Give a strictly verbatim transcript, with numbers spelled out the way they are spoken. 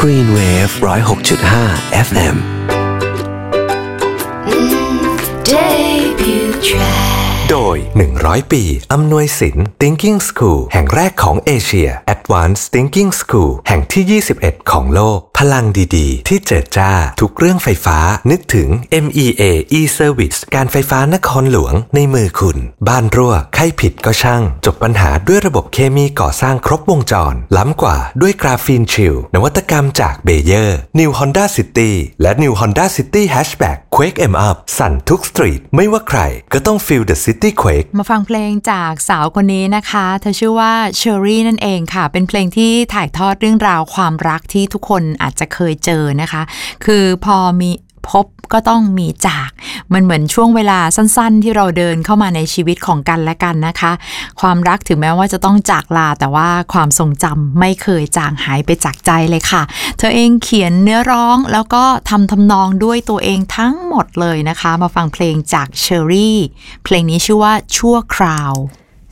Green Wave หนึ่งศูนย์หกจุดห้า เอฟ เอ็ม Debut track โดยหนึ่งร้อยปีอำนวยสิน Thinking School แห่งแรกของเอเชีย Advanced Thinking School แห่งที่ยี่สิบเอ็ดของโลกพลังดีๆที่เจิดจ้าทุกเรื่องไฟฟ้านึกถึง เอ็ม อี เอ e-Service การไฟฟ้านครหลวงในมือคุณบ้านรั่วใครผิดก็ช่างจบปัญหาด้วยระบบเคมีก่อสร้างครบวงจรล้ำกว่าด้วยกราฟีนชิลนวัตกรรมจากเบเยอร์ New Honda City และ New Honda City Hatchback Quake 'em Up สั่นทุกสตรีทไม่ว่าใครก็ต้อง Feel the City Quake มาฟังเพลงจากสาวคนนี้นะคะเธอชื่อว่าเชอรี่นั่นเองค่ะเป็นเพลงที่ถ่ายทอดเรื่องราวความรักที่ทุกคนอาจจะเคยเจอนะคะคือพอมีพบก็ต้องมีจากมันเหมือนช่วงเวลาสั้นๆที่เราเดินเข้ามาในชีวิตของกันและกันนะคะความรักถึงแม้ว่าจะต้องจากลาแต่ว่าความทรงจำไม่เคยจางหายไปจากใจเลยค่ะเธอเองเขียนเนื้อร้องแล้วก็ทำทำนองด้วยตัวเองทั้งหมดเลยนะคะมาฟังเพลงจากเชอรี่เพลงนี้ชื่อว่าชั่วคราว